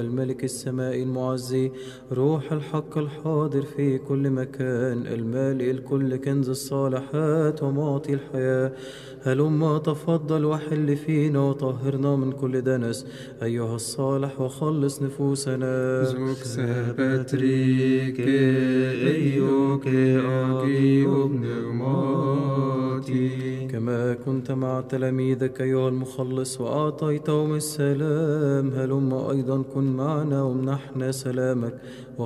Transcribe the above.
الملك السمائي المعزي، روح الحق الحاضر في كل مكان، المالئ الكل كنز الصالحات ومعطي الحياة. هلما تفضل وحل فينا وطهرنا من كل دنس أيها الصالح وخلص نفوسنا. زوك سابتريك ايوك اغيوب نغماتي. كما كنت مع تلاميذك أيها المخلص وأعطيتهم السلام، هلما أيضا كن معنا وامنحنا سلامك